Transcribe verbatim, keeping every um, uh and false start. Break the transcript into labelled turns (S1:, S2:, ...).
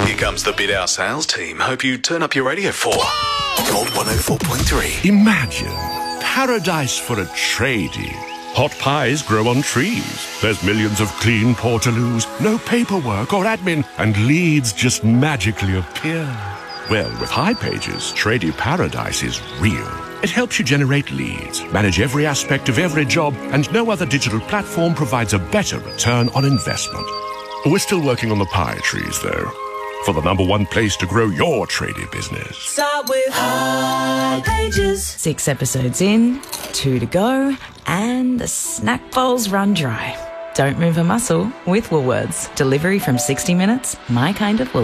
S1: Here comes the Bid Our Sales team. Hope you turn up your radio for Gold one oh four point three.
S2: Imagine paradise for a tradie. Hot pies grow on trees. There's millions of clean portaloos, no paperwork or admin, and leads just magically appear. Well, with High Pages, Tradie Paradise is real. It helps you generate leads, manage every aspect of every job, and no other digital platform provides a better return on investment. We're still working on the pie trees, though, for the number one place to grow your tradie business.
S3: Start with High Pages.
S4: Six episodes in, two to go, and the snack bowls run dry. Don't move a muscle with Woolworths. Delivery from sixty minutes, my kind of Woolworths.